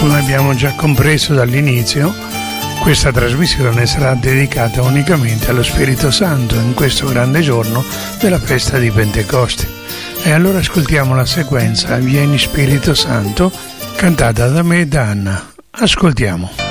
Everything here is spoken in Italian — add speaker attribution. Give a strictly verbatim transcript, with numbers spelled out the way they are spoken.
Speaker 1: come abbiamo già compreso dall'inizio, questa trasmissione sarà dedicata unicamente allo Spirito Santo in questo grande giorno della festa di Pentecoste. E allora ascoltiamo la sequenza Vieni Spirito Santo, cantata da me e da Anna. Ascoltiamo.